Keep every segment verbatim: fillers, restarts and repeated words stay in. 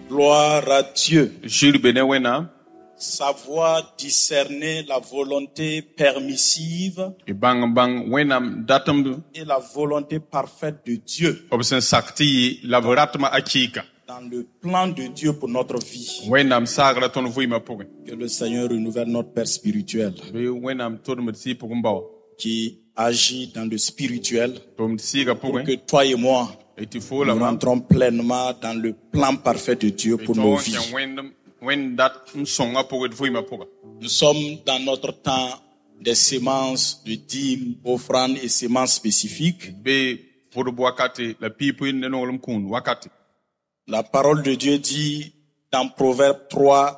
Gloire à Dieu. Jules Benewena. Savoir discerner la volonté permissive E bang bang wenam datum et la volonté parfaite de Dieu obsen sakti la voratma akika. dans le plan de Dieu pour notre vie. Wenam sagra ton vuima poge. Que le Seigneur renouvelle notre Père spirituel Be wenam ton mutsi pogumbaw. qui agit dans le spirituel Tom siga pour poge. que toi et moi Et tu faut la nous rentrons pleinement dans le plan parfait de Dieu pour nos vies. When that songa poge vuima poge. Nous sommes dans notre temps des semences de dîmes, offrandes et semences spécifiques. Be pour wakati la pipu ne nolum kun wakati. La parole de Dieu dit dans Proverbe trois,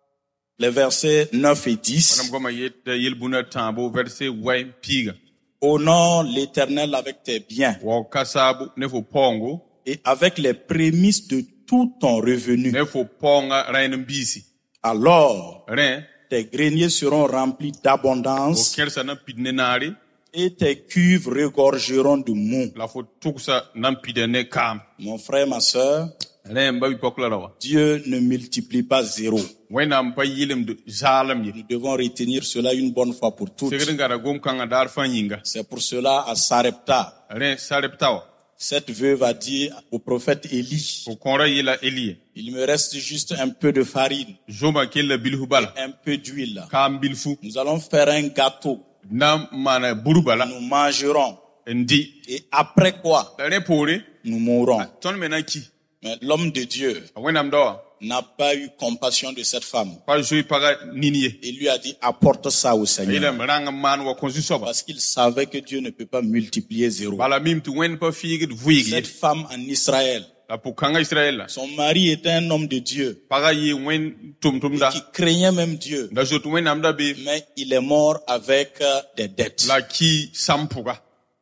les versets neuf et dix. Wanam goma yet yel buna tambo verset way piga. Honore l'Éternel avec tes biens Wa kasabu ne fo pongo et avec les prémices de tout ton revenu. ne fo ponga rain bisi. Alors, Ren tes greniers seront remplis o d'abondance kersa na pidne nari et tes cuves regorgeront de mou. la fo tuksa nan pidne kam. Mon frère, ma sœur, Ren babi pokla rawa. Dieu ne multiplie pas zéro. Wenam pa yilem de zalam yi. Nous devons retenir cela une bonne fois pour toutes. Segre ngara gom kanga dar fanyinga. C'est pour cela à Sarepta, Ren sareptawa. cette veuve a dit au prophète Élie, O konra yila Elie. il me reste juste un peu de farine, Joma kella bilhu bala. un peu d'huile. Kam bilfu. Nous allons faire un gâteau. Na mana burubala. Nous mangerons. Ndi. Et après quoi, Ren pore. nous mourrons. Ton menaki. Mais l'homme de Dieu Wenam dawa. n'a pas eu compassion de cette femme. Pa joi paga niniye. Il lui a dit, apporte ça au Seigneur. Ilem rang man wa konsu soba. Parce qu'il savait que Dieu ne peut pas multiplier zéro. Bala mim tu wen pa figit vuigi. Cette femme en Israël, La pukanga Israël. son mari était un homme de Dieu Paga yi wen tum tum da. qui craignait même Dieu. Da jot wen am da be. Mais il est mort avec euh, des dettes. La ki sampuga.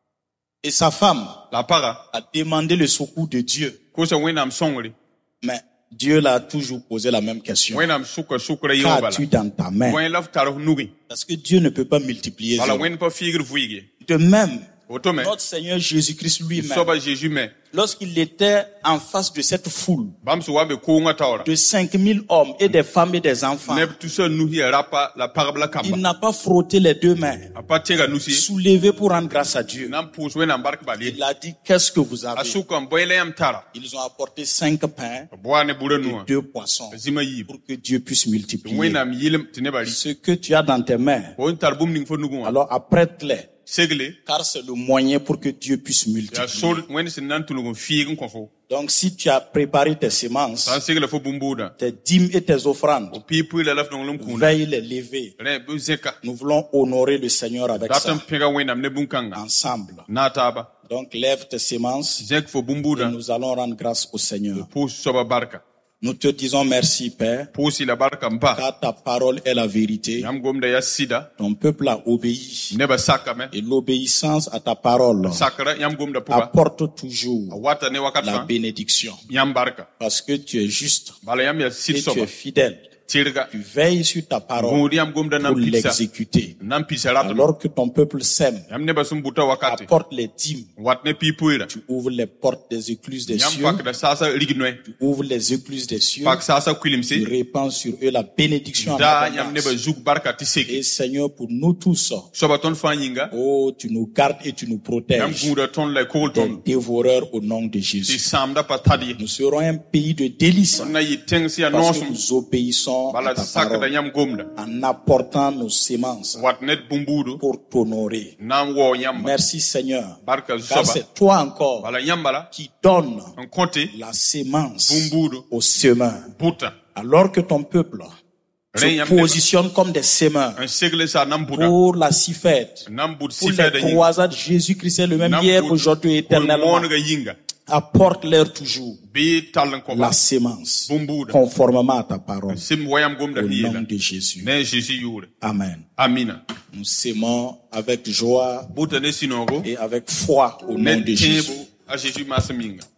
Et sa femme La paga. a demandé le secours de Dieu. Ko sa wen am songri. Mais Dieu l'a toujours posé la même question. Wen am suka sukra yi bala. Qu'as-tu dans ta main? Wen laf taro nugi. Parce que Dieu ne peut pas multiplier Bala zéro. wen pa figit vuigi. De même, Otome. notre Seigneur Jésus-Christ lui-même, Soba Jésus me. lorsqu'il était en face de cette foule Bam su wabe ko nga tawra. de cinq mille hommes et des femmes et des enfants, Ne tu se nuhi rapa la parabla il kamba. n'a pas frotté les deux mains, Apa tega nusi. soulevé pour rendre grâce à Dieu. Nam pus wen am bark bali. Il a dit, qu'est-ce que vous avez? Asuka mboyle am tara. Ils ont apporté cinq pains Boane et burenua. deux poissons Zima yi. pour que Dieu puisse multiplier. Wenam yilem tinebali. Ce que tu as dans tes mains, Ko tarbum ning fo nugu. alors apprête-les, Segle. car c'est le moyen pour que Dieu puisse Ya multiplier. sol wen sin nan tunugo fiigun ko fo. Donc si tu as préparé tes semences, San segle fo bumbuda. tes dîmes et tes offrandes, O pipu la laf nongulum kuna. veille les lever. Re bu zeka. Nous voulons honorer le Seigneur avec Datam ça, pega wenam ne bunkanga. ensemble. Nataba. Donc lève tes semences Zek fo et bumbuda. nous allons rendre grâce au Seigneur. Pus soba barka. Nous te disons merci, Père, Pusi la barka mpa. car ta parole est la vérité. Yam gomda ya sida. Ton peuple a obéi. Neba saka me. Et l'obéissance à ta parole Sakra yam gomda puba. apporte toujours Wata ne wakat la fa. bénédiction. Yam barka. Parce que tu es juste Bala yam ya sid et tu soba. es fidèle. Tirga. Tu veilles sur ta parole Gudi yam gomda nam pour pizza. l'exécuter. Nam pizza rat. Alors que ton peuple sème, Yam neba sumbuta wakati. apporte les dîmes. Wat ne pipu ira. Tu ouvres les portes des écluses des Yam cieux. pak da sasa rignwe. Tu ouvres les écluses des cieux. Pak sasa Tu kwilimsi. répands sur eux la bénédiction en Da yam neba abondance. zuk barka tiseki. Et Seigneur, pour nous tous, Soba ton fanyinga. oh, tu nous gardes et tu nous Yam protèges guda ton la kol des ton. dévoreurs au nom de Ti Jésus. samda patadi. Nous serons un pays de délices Na yi teng si parce que anosum. nous obéissons à Bala ta sak da parole yam gomda. en apportant nos semences Wat net bumbudu. pour t'honorer. Nam wo yamba. Merci Seigneur, Barka car soba. c'est toi encore Bala yambala. qui donne En compte. la sémence Bumbudu. aux semeurs. Buta. Alors que ton peuple se Ren yam positionne comme des semeurs Un segle sa nam buda. pour la sifette, Nam bud pour sifa da les yinga. croisades. Jésus-Christ est le même Nam hier, bud- aujourd'hui et Ko éternellement. mon ga yinga. Apporte-leur toujours Be talan ko la ba. sémence Bumbuda. conformément à ta parole. Sim wayam gomda Au nom hiyela. de Jésus. Ne Jésus yure. Amen. Amina. Nous s'aimons avec joie Buta ne sinogo. et avec foi au nom Ne de Jésus. tebo a Jésus masaminga.